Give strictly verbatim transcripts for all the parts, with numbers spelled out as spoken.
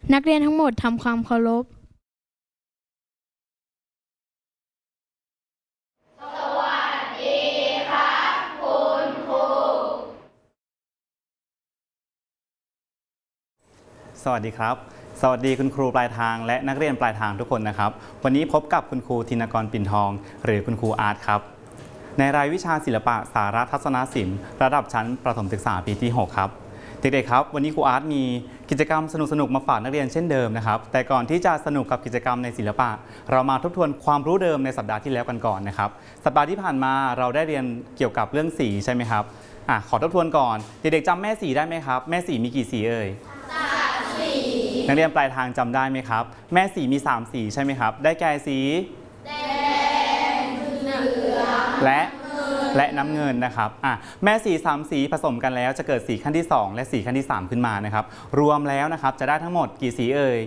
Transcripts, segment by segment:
นักเรียนทั้งหมดทำความเคารพสวัสดีครับคุณครูสวัสดีครับสวัสดีคุณครูปลายทางและนักเรียนปลายทางทุกคนนะครับวันนี้พบกับคุณครูธินกรปิ่นทองหรือคุณครูอาร์ตครับในรายวิชาศิลปะสารทัศนศิลป์ระดับชั้นประถมศึกษาปีที่หกครับเด็กๆครับวันนี้ครูอาร์ตมีกิจกรรมสนุกๆมาฝากนักเรียนเช่นเดิมนะครับแต่ก่อนที่จะสนุกกับกิจกรรมในศิลปะเรามาทบทวนความรู้เดิมในสัปดาห์ที่แล้วกันก่อนนะครับสัปดาห์ที่ผ่านมาเราได้เรียนเกี่ยวกับเรื่องสีใช่ไหมครับอ่ะขอทบทวนก่อนเด็กๆจำแม่สีได้ไหมครับแม่สีมีกี่สีเอ่ยนักเรียนปลายทางจำได้ไหมครับแม่สีมีสามสีใช่ไหมครับได้แก่สีแดงเหลืองและและน้ำเงินนะครับอ่ะแม่สีสามสีผสมกันแล้วจะเกิดสีขั้นที่สองและสีขั้นที่สามขึ้นมานะครับรวมแล้วนะครับจะได้ทั้งหมดกี่สีเอ่ย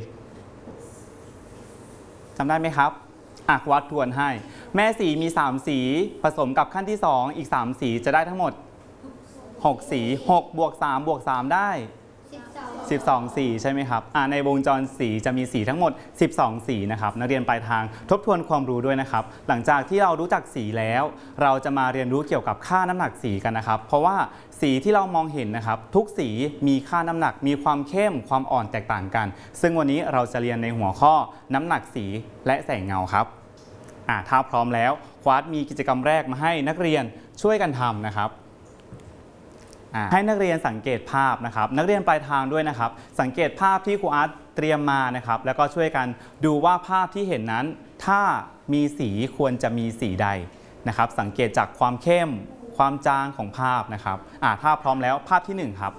จำได้ไหมครับอ่ะวัดทวนให้แม่สีมีสามสีผสมกับขั้นที่สองอีกสามสีจะได้ทั้งหมดหกสีหกบวกสามบวกสามได้สิบสองสีใช่ไหมครับในวงจรสีจะมีสีทั้งหมดสิบสองสีนะครับนักเรียนปลายทางทบทวนความรู้ด้วยนะครับหลังจากที่เรารู้จักสีแล้วเราจะมาเรียนรู้เกี่ยวกับค่าน้ำหนักสีกันนะครับเพราะว่าสีที่เรามองเห็นนะครับทุกสีมีค่าน้ำหนักมีความเข้มความอ่อนแตกต่างกันซึ่งวันนี้เราจะเรียนในหัวข้อน้ำหนักสีและแสงเงาครับอ่าถ้าพร้อมแล้วควาดมีกิจกรรมแรกมาให้นักเรียนช่วยกันทำนะครับให้นักเรียนสังเกตภาพนะครับนักเรียนปลายทางด้วยนะครับสังเกตภาพที่ครูอาร์ตเตรียมมานะครับแล้วก็ช่วยกันดูว่าภาพที่เห็นนั้นถ้ามีสีควรจะมีสีใดนะครับสังเกตจากความเข้มความจางของภาพนะครับอ่าถ้าพร้อมแล้วภาพที่หนึ่งครับ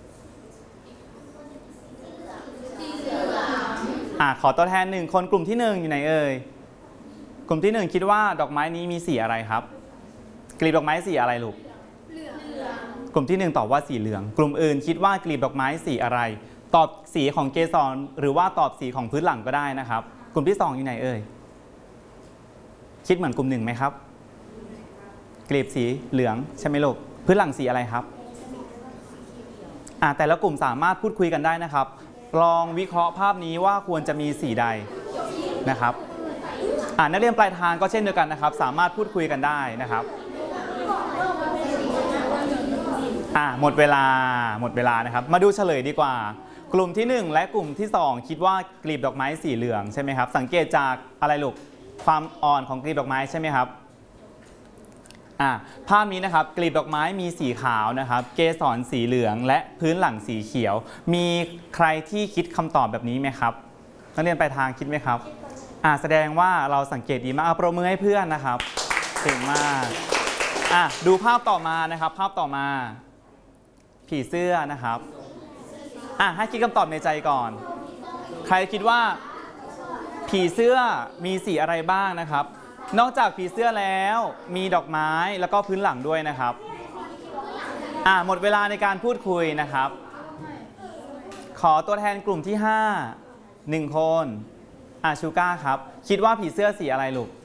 อ่าขอตัวแทนหนึ่งคนกลุ่มที่หนึ่งอยู่ไหนเอ่ยกลุ่มที่หนึ่งคิดว่าดอกไม้นี้มีสีอะไรครับกลีบดอกไม้สีอะไรลูกกลุ่มที่หนึ่งตอบว่าสีเหลืองกลุ่มอื่นคิดว่ากลีบดอกไม้สีอะไรตอบสีของเกสรหรือว่าตอบสีของพื้นหลังก็ได้นะครับกลุ่มที่สองอยู่ไหนเอ่ยคิดเหมือนกลุ่มหนึ่งไหมครับกลีบสีเหลืองใช่ไหมลูกพื้นหลังสีอะไรครับอ่าแต่ละกลุ่มสามารถพูดคุยกันได้นะครับลองวิเคราะห์ภาพนี้ว่าควรจะมีสีใดนะครับอ่านักเรียนปลายทางก็เช่นเดียวกันนะครับสามารถพูดคุยกันได้นะครับอ่าหมดเวลาหมดเวลานะครับมาดูเฉลยดีกว่ากลุ่มที่หนึ่งและกลุ่มที่สองคิดว่ากลีบดอกไม้สีเหลืองใช่ไหมครับสังเกตจากอะไรลูกความอ่อนของกลีบดอกไม้ใช่ไหมครับอ่าภาพนี้นะครับกลีบดอกไม้มีสีขาวนะครับเกสรสีเหลืองและพื้นหลังสีเขียวมีใครที่คิดคำตอบแบบนี้ไหมครับนักเรียนปลายทางคิดไหมครับอ่าแสดงว่าเราสังเกตดีมากเอาปรบมือให้เพื่อนนะครับเก่งมากอ่ะดูภาพต่อมานะครับภาพต่อมาผีเสื้อนะครับอ่ะให้คิดคำตอบในใจก่อนใครคิดว่าผีเสื้อมีสีอะไรบ้างนะครับนอกจากผีเสื้อแล้วมีดอกไม้แล้วก็พื้นหลังด้วยนะครับอ่ะหมดเวลาในการพูดคุยนะครับขอตัวแทนกลุ่มที่ห้าหนึ่งคนอ่ะชูก้าครับคิดว่าผีเสื้อสีอะไรลูก